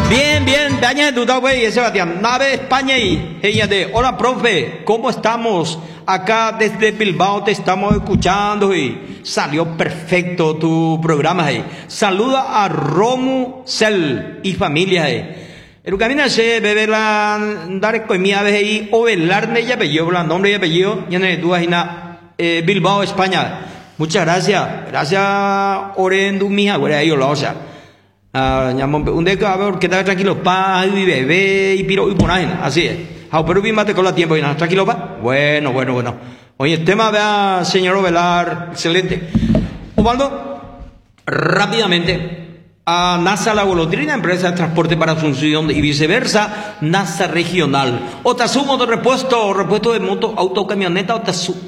Bien, bien, daña tu güey, Sebastián. Nave España y ella de hola, profe, ¿cómo estamos? Acá desde Bilbao te estamos escuchando y salió perfecto tu programa ahí. Saluda a Romu Cel y familia ahí. El camino se bebe la dar comida ahí o velarne y apellido, el nombre y apellido, ya no dudas en Bilbao, España. Muchas gracias. Gracias, Orendu mija, güey, ahí lo sea. Un día que está tranquilo, pa, y bebé, y piro, y ponajen, así es. Pero bien mate con la tiempo, y nada, tranquilo, pa. Bueno. Oye, el tema, vea, señor Ovelar, excelente. Osvaldo, rápidamente. A NASA La Golondrina, empresa de transporte para Asunción y viceversa, NASA Regional. Otazu, moto repuesto de moto, auto, camioneta, Otazu,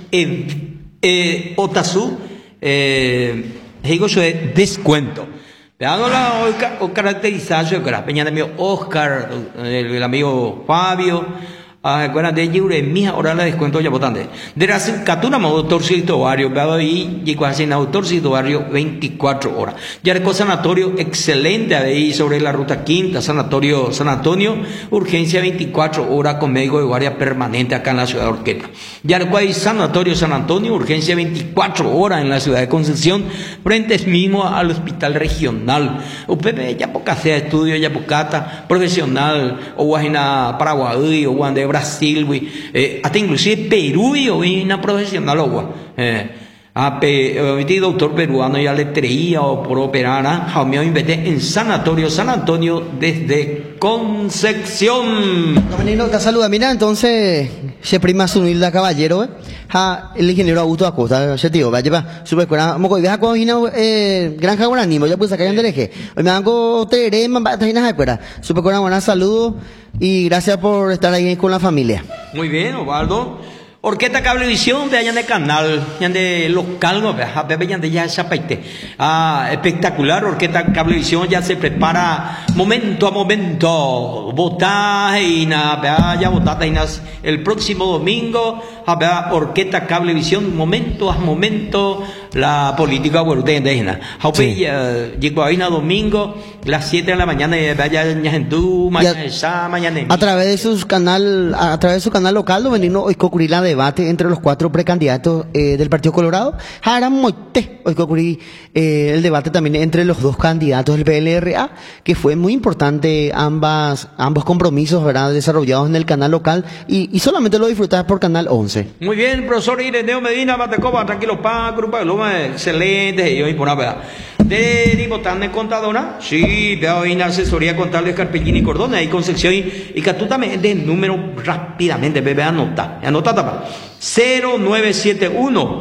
digo yo de descuento. Veamos la caracterización, que la peña de amigo Oscar, el amigo Fabio. Bueno, de Yure, mija, ahora la descuento ya votante. De la Catuna, doctor Cito Barrio, veo ahí, llegó a ser doctor Cito Barrio 24 horas. Ya el sanatorio excelente ahí sobre la ruta quinta, sanatorio San Antonio, urgencia 24 horas con médico de guardia permanente acá en la ciudad de Orqueta. Ya el sanatorio San Antonio, urgencia 24 horas en la ciudad de Concepción, frente mismo al hospital regional. UPP, ya poca sea estudio, ya pocata, profesional, o guajina Paraguay, o guande Brasil, hasta inclusive Perú y una profesional agua. Doctor peruano ya letreía o por operar, Jaumeo inventé en Sanatorio San Antonio desde Concepción. Domenino, te saluda. Mira, entonces, se prima su humilde caballero, el ingeniero Augusto Acosta, se tío, vaya, va, super cuera, moco, y deja con granja guaraní, ya pues acá en dereje. Hoy me hago tereré, mambatas de cuera. Super cuera, buenas saludos y gracias por estar ahí con la familia. Muy bien, Osvaldo. Orquesta Cablevisión de allá de canal, ya de local, no, ya de ya esa parte. Espectacular, Orquesta Cablevisión ya se prepara momento a momento. Votar y nada, ya votar el próximo domingo, Orquesta Cablevisión, momento a momento, la política guarutena. Llegó ahí domingo, las 7 de la mañana, mañana. A través de su canal local, lo venimos hoy concurrir la debate entre los 4 precandidatos del Partido Colorado. Ahora hoy concurrir el debate también entre los 2 candidatos del PLRA, que fue muy importante ambos compromisos, ¿verdad?, desarrollados en el canal local y solamente lo disfrutás por Canal 11. Muy bien, profesor Ireneo Medina, Matecoba, tranquilo, grupo de Loma, excelente, y hoy por una de Ribotán de Contadora, sí, veo ahí en asesoría contable Carpellini y Cordona, ahí Concepción y que tú también de número rápidamente, bebé, anota tapa, 0971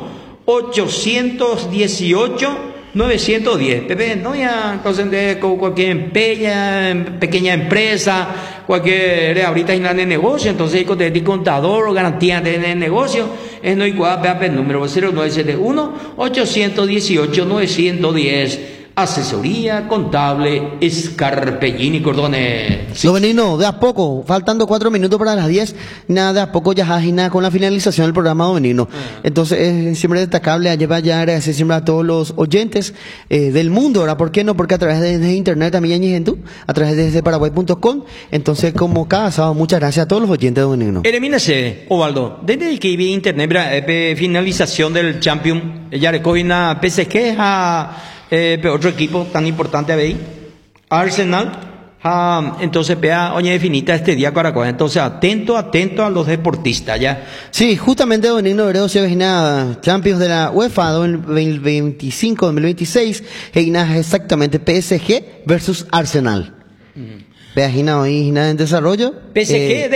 818 910, Pepe, no ya, entonces de cualquier pequeña empresa, cualquier, ahorita hay de negocio, entonces hay contador o garantía de negocio, es no igual, Pepe, número 0971 818 910. Asesoría contable Escarpellini Cordone. Sí. Domenino, de a poco, faltando 4 minutos para las 10, nada, de a poco ya nada con la finalización del programa, Domenino. Entonces es siempre destacable, ya agradecer siempre a todos los oyentes del mundo, ¿verdad? ¿Por qué no? Porque a través de internet también hay gente, a través de paraguay.com. Entonces, como cada sábado, muchas gracias a todos los oyentes, Domenino. Elimínese, Osvaldo, desde que vi internet, finalización del Champion, ya recoge una PSG pero otro equipo tan importante ahí, Arsenal, entonces vea, oye, definita este día Caracoa, entonces atento a los deportistas, ya. Sí, justamente Domingo Hebreo se avecina Champions de la UEFA 2025-2026, exactamente PSG versus Arsenal. Vea, hoy en desarrollo. PSG